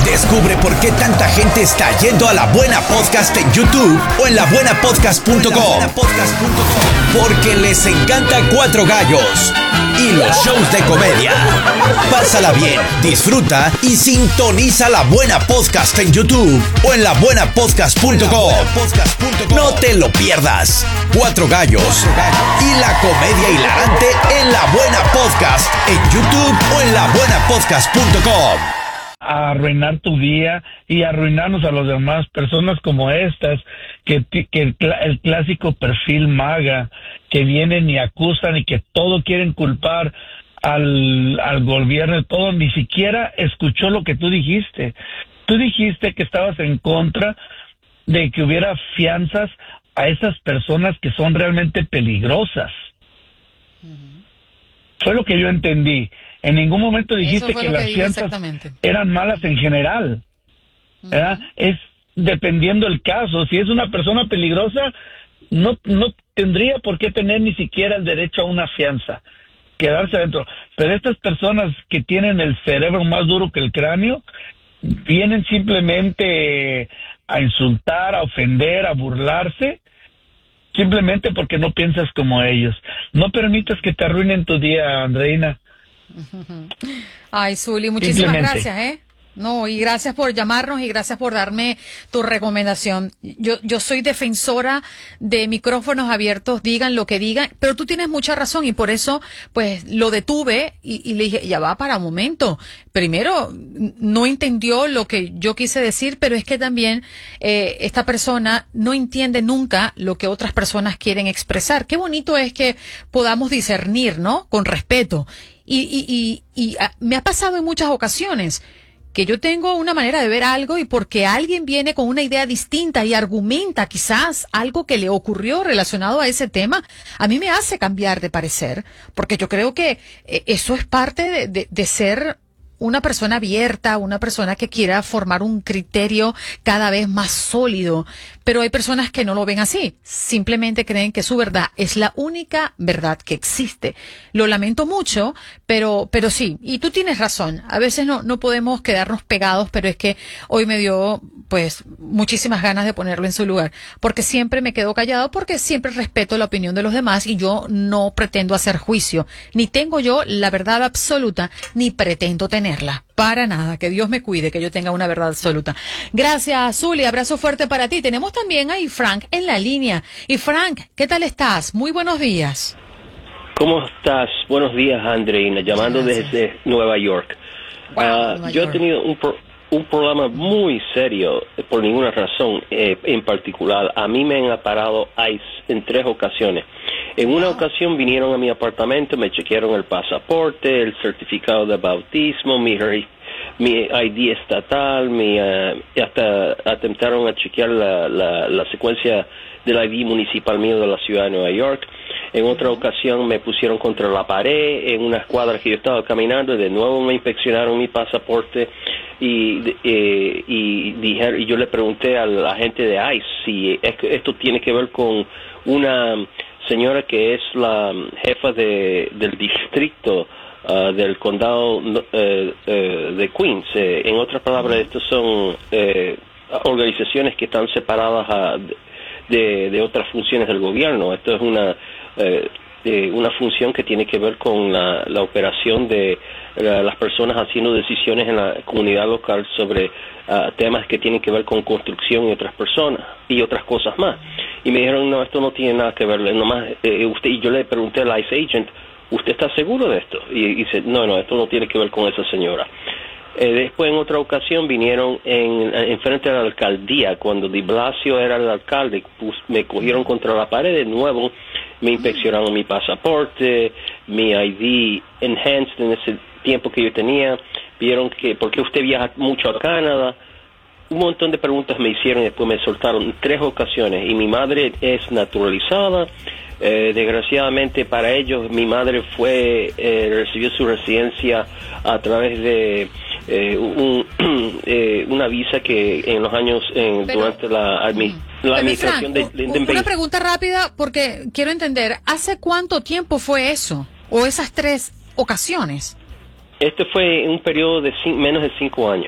Descubre por qué tanta gente está yendo a La Buena Podcast en YouTube o en labuenapodcast.com. Porque les encanta Cuatro Gallos y los shows de comedia. Pásala bien, disfruta y sintoniza La Buena Podcast en YouTube o en labuenapodcast.com. No te lo pierdas. Cuatro Gallos y la comedia hilarante en La Buena Podcast en YouTube o en labuenapodcast.com. Arruinar tu día y arruinarnos a los demás, personas como estas, que el clásico perfil maga, que vienen y acusan y que todo quieren culpar al gobierno, todo, ni siquiera escuchó lo que tú dijiste. Tú dijiste que estabas en contra de que hubiera fianzas a esas personas que son realmente peligrosas. Fue lo que yo entendí. En ningún momento dijiste que las fianzas eran malas en general. ¿Verdad? Es dependiendo el caso. Si es una persona peligrosa, no tendría por qué tener ni siquiera el derecho a una fianza, quedarse adentro. Pero estas personas que tienen el cerebro más duro que el cráneo, vienen simplemente a insultar, a ofender, a burlarse, simplemente porque no piensas como ellos. No permitas que te arruinen tu día, Andreina. Ay, Zuli, muchísimas gracias, No, y gracias por llamarnos y gracias por darme tu recomendación. Yo soy defensora de micrófonos abiertos, digan lo que digan, pero tú tienes mucha razón y por eso, pues, lo detuve y le dije, ya va, para un momento. Primero, no entendió lo que yo quise decir, pero es que también esta persona no entiende nunca lo que otras personas quieren expresar. Qué bonito es que podamos discernir, ¿no? Con respeto. Y me ha pasado en muchas ocasiones que yo tengo una manera de ver algo y porque alguien viene con una idea distinta y argumenta quizás algo que le ocurrió relacionado a ese tema, a mí me hace cambiar de parecer, porque yo creo que eso es parte de ser una persona abierta, una persona que quiera formar un criterio cada vez más sólido. Pero hay personas que no lo ven así, simplemente creen que su verdad es la única verdad que existe. Lo lamento mucho, pero sí, y tú tienes razón, a veces no podemos quedarnos pegados, pero es que hoy me dio pues muchísimas ganas de ponerlo en su lugar, porque siempre me quedo callado, porque siempre respeto la opinión de los demás y yo no pretendo hacer juicio, ni tengo yo la verdad absoluta, ni pretendo tenerla. Para nada, que Dios me cuide, que yo tenga una verdad absoluta. Gracias, Zuli, abrazo fuerte para ti. Tenemos también a Frank en la línea. Y Frank, ¿qué tal estás? Muy buenos días. ¿Cómo estás? Buenos días, Andreina, llamando desde Nueva York. Yo he tenido un problema muy serio, por ninguna razón en particular. A mí me han parado ICE en 3 ocasiones. En una ocasión vinieron a mi apartamento, me chequearon el pasaporte, el certificado de bautismo, mi ID estatal, hasta atentaron a chequear la secuencia del ID municipal mío de la ciudad de Nueva York. En otra ocasión me pusieron contra la pared en una escuadra que yo estaba caminando y de nuevo me inspeccionaron mi pasaporte y yo le pregunté al agente de ICE si esto tiene que ver con una señora que es la jefa del distrito del condado de Queens. En otras palabras, estos son organizaciones que están separadas de otras funciones del gobierno. Esto es una función que tiene que ver con la operación de las personas haciendo decisiones en la comunidad local sobre temas que tienen que ver con construcción y otras personas y otras cosas más. Y me dijeron, no, esto no tiene nada que ver, nomás y yo le pregunté al ICE agent, ¿usted está seguro de esto? Y dice, no, esto no tiene que ver con esa señora. Después, en otra ocasión, vinieron en frente de la alcaldía, cuando de Blasio era el alcalde, me cogieron contra la pared de nuevo, me inspeccionaron mi pasaporte, mi ID enhanced en ese tiempo que yo tenía, vieron que, ¿por qué usted viaja mucho a Canadá? Un montón de preguntas me hicieron y después me soltaron en 3 ocasiones. Y mi madre es naturalizada. Desgraciadamente para ellos, mi madre recibió su residencia a través de una visa que en los años, durante la administración Frank, una pregunta rápida, porque quiero entender, ¿hace cuánto tiempo fue eso? ¿O esas 3 ocasiones? Este fue un periodo de menos de 5 años.